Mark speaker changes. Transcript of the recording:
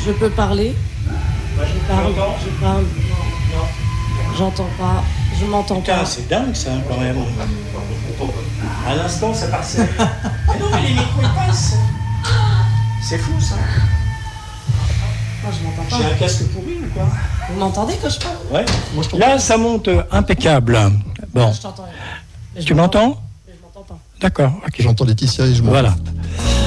Speaker 1: Je peux parler. Je parle. Non. J'entends pas. Je m'entends pas.
Speaker 2: C'est dingue ça quand même. À l'instant ça passait. Mais non, mais les micros ils passent. C'est fou ça.
Speaker 1: Moi je m'entends pas.
Speaker 2: J'ai un casque pourri ou quoi?
Speaker 1: Vous m'entendez quand je parle?
Speaker 2: Ouais. Moi, là ça monte impeccable. Bon.
Speaker 1: Je t'entends.
Speaker 2: Tu m'entends?
Speaker 1: Mais je m'entends pas.
Speaker 2: D'accord. Ok.
Speaker 3: J'entends Laetitia et je m'entends.
Speaker 2: Voilà.